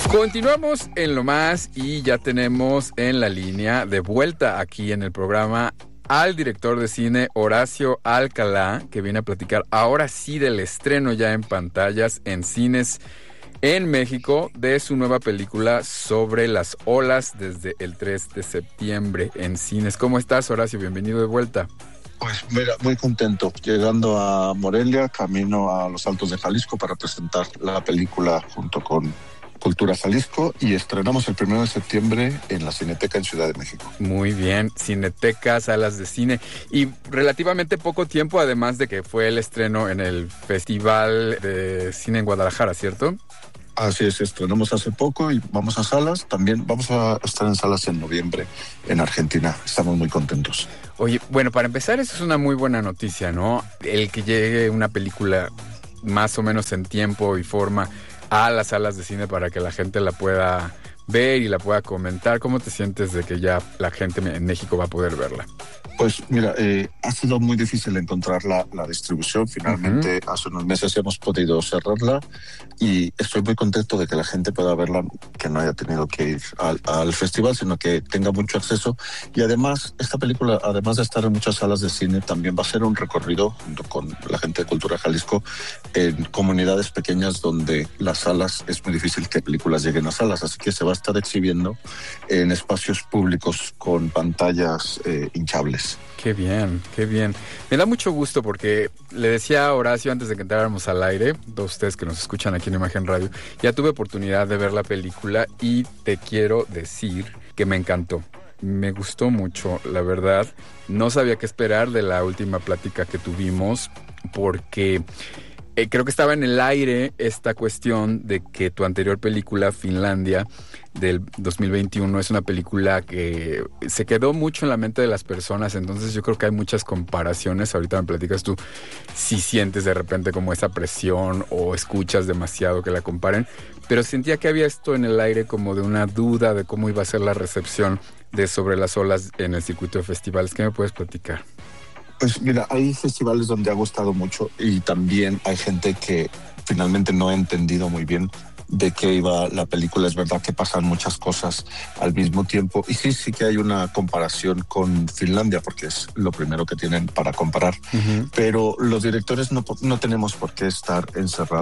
Continuamos en Lo Más y ya tenemos en la línea de vuelta aquí en el programa al director de cine Horacio Alcalá, que viene a platicar ahora sí del estreno ya en pantallas, en cines en México, de su nueva película Sobre las olas desde el 3 de septiembre en cines. ¿Cómo estás, Horacio? Bienvenido de vuelta. Pues mira, muy contento, llegando a Morelia, camino a los Altos de Jalisco para presentar la película junto con Cultura Jalisco, y estrenamos el 1 de septiembre en la Cineteca en Ciudad de México. Muy bien, Cineteca, salas de cine, y relativamente poco tiempo, además de que fue el estreno en el Festival de Cine en Guadalajara, ¿cierto? Así es, estrenamos hace poco y vamos a salas. También vamos a estar en salas en noviembre en Argentina. Estamos muy contentos. Oye, bueno, para empezar, eso es una muy buena noticia, ¿no? El que llegue una película más o menos en tiempo y forma a las salas de cine para que la gente la pueda ver y la pueda comentar. ¿Cómo te sientes de que ya la gente en México va a poder verla? Pues mira, ha sido muy difícil encontrar la distribución. Finalmente, hace unos meses hemos podido cerrarla y estoy muy contento de que la gente pueda verla, que no haya tenido que ir al festival, sino que tenga mucho acceso. Y además, esta película, además de estar en muchas salas de cine, también va a ser un recorrido junto con la gente de Cultura Jalisco en comunidades pequeñas donde las salas, es muy difícil que películas lleguen a salas, así que se va a estar exhibiendo en espacios públicos con pantallas hinchables. Qué bien, qué bien. Me da mucho gusto porque le decía a Horacio antes de que entráramos al aire, todos ustedes que nos escuchan aquí en Imagen Radio, ya tuve oportunidad de ver la película y te quiero decir que me encantó. Me gustó mucho, la verdad. No sabía qué esperar de la última plática que tuvimos porque creo que estaba en el aire esta cuestión de que tu anterior película, Finlandia, del 2021, es una película que se quedó mucho en la mente de las personas. Entonces yo creo que hay muchas comparaciones. Ahorita me platicas tú si sientes de repente como esa presión o escuchas demasiado que la comparen, pero sentía que había esto en el aire como de una duda de cómo iba a ser la recepción de Sobre las olas en el circuito de festivales. ¿Qué me puedes platicar? Pues mira, hay festivales donde ha gustado mucho y también hay gente que finalmente no ha entendido muy bien de qué iba la película. Es verdad que pasan muchas cosas al mismo tiempo y sí que hay una comparación con Finlandia porque es lo primero que tienen para comparar. Pero los directores no tenemos por qué estar encerrados